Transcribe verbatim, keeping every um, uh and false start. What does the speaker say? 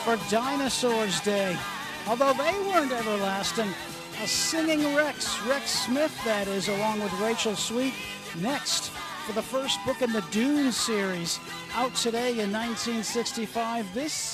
for Dinosaurs Day. Although they weren't everlasting, a singing Rex, Rex Smith that is, along with Rachel Sweet, next for the first book in the Dune series, out today in nineteen sixty-five. This